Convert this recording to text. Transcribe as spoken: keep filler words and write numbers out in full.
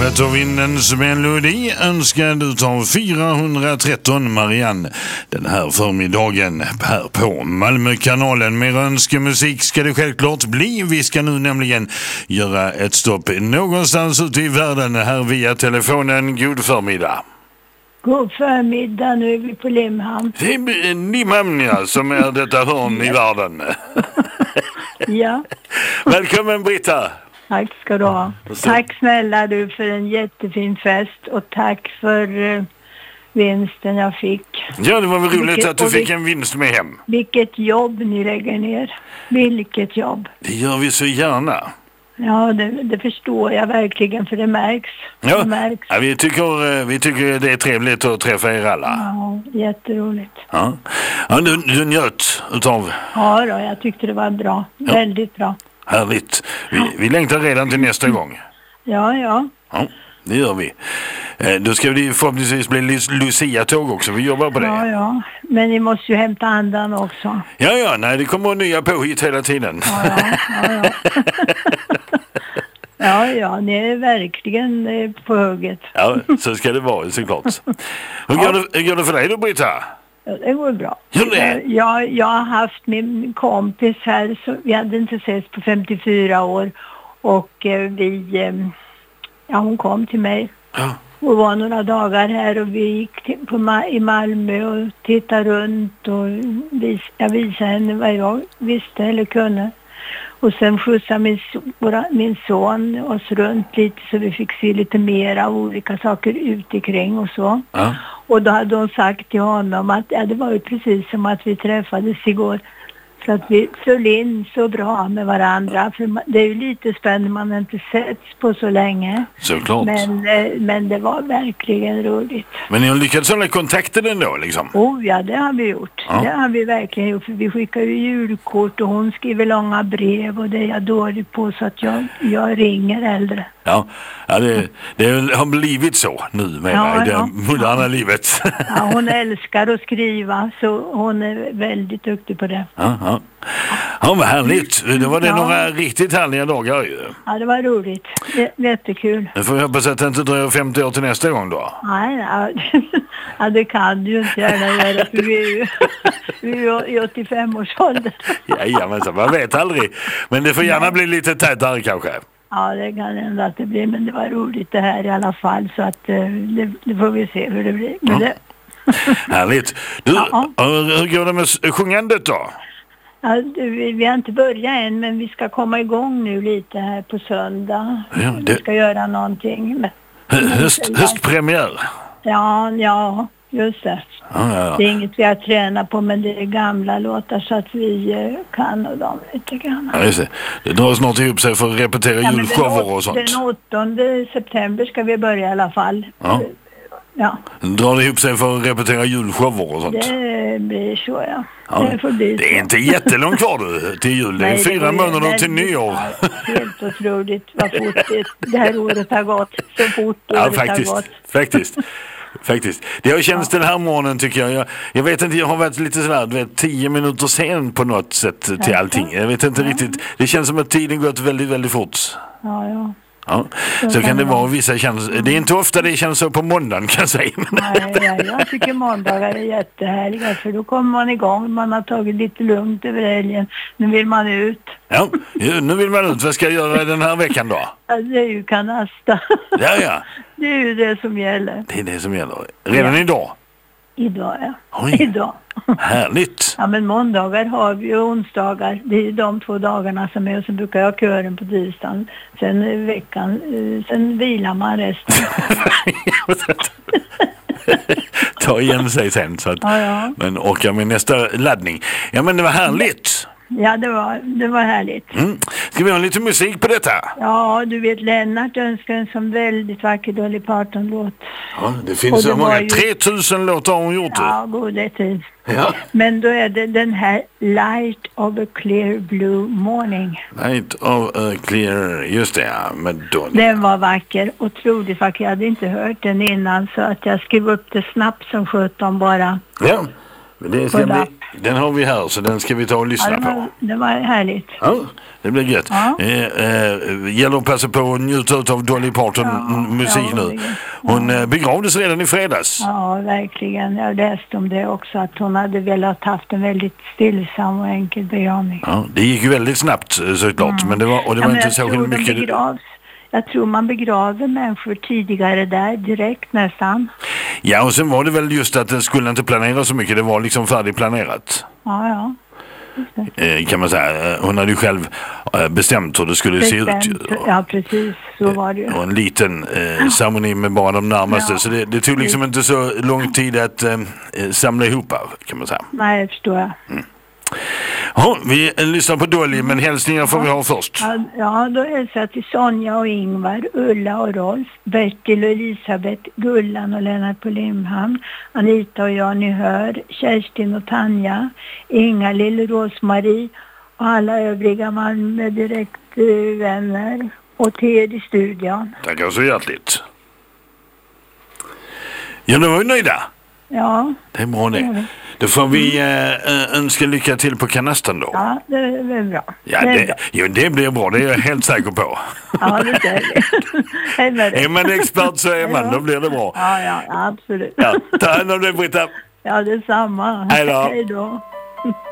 Vädret och vindens melodi önskad utav fyrahundratretton Marianne den här förmiddagen här på Malmökanalen. Mer önskemusik ska det självklart bli. Vi ska nu nämligen göra ett stopp någonstans ute i världen här via telefonen. God förmiddag. God förmiddag, nu är vi på Limhamn. Det är Limhamn, ja, som är detta hörn i världen. Ja. Välkommen Britta. Tack ska du ha. Tack snälla du för en jättefin fest och tack för uh, vinsten jag fick. Ja, det var väl roligt vilket, att du fick vilket, en vinst med hem. Vilket jobb ni lägger ner. Vilket jobb. Det gör vi så gärna. Ja, det, det förstår jag verkligen, för det märks. Ja, det märks. ja vi, tycker, vi tycker det är trevligt att träffa er alla. Ja, jätteroligt. Ja, ja du, du njöt utav... Ja då, jag tyckte det var bra. Ja. Väldigt bra. Härligt. Vi, vi längtar redan till nästa gång. Ja, ja. Ja, det gör vi. Eh, då ska det förhoppningsvis bli Lucia-tåg också. Vi jobbar på det. Ja, ja. Men ni måste ju hämta andan också. Ja, ja. Nej, det kommer nya påhitt hela tiden. Ja, ja. Ja, ja. Ja, ja, ni är verkligen på hugget. Ja, så ska det vara såklart. Hur går, ja. det, hur går det för dig då, Britta? Ja, det går bra. Gör det? Jag, jag har haft min kompis här, så vi hade inte setts på femtiofyra år. Och eh, vi, eh, ja hon kom till mig. Ja. Och var några dagar här och vi gick till, på Ma- i Malmö och tittade runt och vis, jag visade henne vad jag visste eller kunde. Och sen skjutsade min, våra, min son oss runt lite så vi fick se lite mer av olika saker utikring och så. Ja. Och då hade hon sagt till honom att ja, det var ju precis som att vi träffades igår. Så att vi föll in så bra med varandra. För det är ju lite spännande, man har inte setts på så länge. Såklart. Men, men det var verkligen roligt. Men ni har lyckats hålla kontakten ändå liksom? Oh ja, det har vi gjort. Ja. Det har vi verkligen gjort. För vi skickar ju julkort och hon skriver långa brev och det är jag dålig på så att jag, jag ringer äldre. Ja, ja det, det har blivit så nu med ja, i det ja. moderna ja. livet. Ja, hon älskar att skriva så hon är väldigt duktig på det. Ja, ja. Ja, vad härligt. Det var det ja. några riktigt härliga dagar ju. Ja, det var roligt. J- jättekul. Jag får hoppas att det inte dröjer femtio år till nästa gång då. Nej, ja, ja det kan du ju inte gärna göra för vi är ju, vi är ju i åttiofem-årsåldern. Ja, ja, men så, man vet aldrig. Men det får gärna bli lite tätare kanske. Ja, det kan ändå att det blir, men det var roligt det här i alla fall så att det, det får vi se hur det blir. Men det... Härligt. Du, ja. Hur går det med sjungandet då? Ja, vi, vi har inte börjat än, men vi ska komma igång nu lite här på söndag. Ja, det... Vi ska göra någonting. Med... Höst, höstpremiär? Ja, ja, just det. Ja, ja, ja. Det är inget vi har tränat på, men det är gamla låtar så att vi kan och de lite grann. Ja, just det. Det drar snart ihop sig för att repetera ja, julshower och sånt. Den åttonde september ska vi börja i alla fall. Ja. Ja. Drar det ihop sig för att repetera julshower och sånt? Det blir så, ja. Ja. Det, får bli det är inte jättelångt kvar du, till jul. Det är Nej, fyra det månader till nyår. Ja, helt otroligt vad fort det, det här året har gått. Så fort ja, året faktiskt, har gått. Faktiskt. Faktiskt. Det har känts ja. den här morgonen tycker jag. jag. Jag vet inte, jag har varit lite sådär, du vet, tio minuter sen på något sätt till allting. Jag vet inte ja. riktigt. Det känns som att tiden gått väldigt, väldigt fort. Ja, ja. Ja, så, så kan det vara vissa känslor. Mm. Det är inte ofta det känns så på måndagen kan jag säga. Nej, ja, jag tycker måndagar är jättehärliga för då kommer man igång. Man har tagit lite lugnt över helgen. Nu vill man ut. Ja, nu vill man ut. Vad ska jag göra den här veckan då? Ja, det är ju kanasta. Ja, ja. Det är ju det som gäller. Det är det som gäller. Redan ja. idag? Idag, ja. Oj. Idag. Härligt. Ja, men måndagar har vi och onsdagar. Det är de två dagarna som är och så brukar jag ha kören på tisdagen. Sen veckan, sen vilar man resten. Ta igen sig sen så att ja, ja. men orkar med nästa laddning. Ja, men det var härligt. Ja, det var, det var härligt. Mm. Ska vi ha lite musik på detta? Ja, du vet Lennart önskar en som väldigt vacker Dolly Parton-låt. Ja, det finns så många. Ju... tre tusen låtar har hon gjort det. Ja, gode tid. Ja. Men då är det den här Light of a Clear Blue Morning. Light of a Clear, just det, ja. Med Dolly. Den var vacker, otroligt vacker. Jag hade inte hört den innan så att jag skrev upp det snabbt som sjutton bara. Ja. Det ska bli, den har vi här, så den ska vi ta och lyssna ja, det var, på. Det var härligt. Ja, det blir gött. Ja. Eh, eh, gäller att passa på att njuta av Dolly Parton Ja, musik ja, nu. Hon ja. eh, begravdes redan i fredags. Ja, verkligen. Jag läste om det också, att hon hade velat haft en väldigt stillsam och enkel begravning. Ja, det gick ju väldigt snabbt såklart, mm. men det var, och det ja, var men inte särskilt mycket. Begravs. Jag tror man begraver människor tidigare där, direkt nästan. Ja, och sen var det väl just att det skulle inte planera så mycket. Det var liksom färdigplanerat. Ja, ja. Eh, kan man säga. Hon hade ju själv eh, bestämt hur det skulle bestämt. se ut. Ja, precis. Så var det ju. Och en liten eh, ceremoni med bara de närmaste. Ja. Så det, det tog liksom inte så lång tid att eh, samla ihop, kan man säga. Nej, jag förstår jag. Mm. Ja, vi lyssnar på Dolly, men hälsningar får vi ha först. Ja, ja, då hälsar jag till Sonja och Ingvar, Ulla och Rolf, Bertil och Elisabeth, Gullan och Lennart på Limhamn, Anita och Jan i Hör, Kerstin och Tanja, Inga-Lill, Rosmarie och alla övriga Malmö direktvänner och Ted i studion. Tackar så hjärtligt. Ja, nu är vi nöjda. Ja. Det är bra det. Då får vi äh, önska lycka till på kanastan då. Ja, det är bra. Ja, det, är det, bra. Jo, det blir bra. Det är jag helt säker på. Ja, det är det. Hej med det. Är man expert så är man. Då blir det bra. Ja, ja, absolut. Ja, ta hand om det, Britta. Ja, det är samma. Hej då. Hej då.